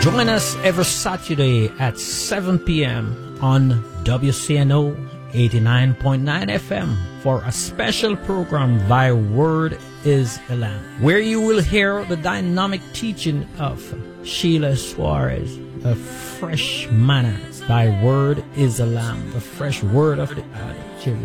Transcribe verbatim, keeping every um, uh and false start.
Join us every Saturday at seven p.m. on W C N O eighty-nine point nine F M for a special program, Thy Word is a Lamp, where you will hear the dynamic teaching of Sheila Suarez, a fresh manna. Thy Word is a Lamp, the fresh word of the God.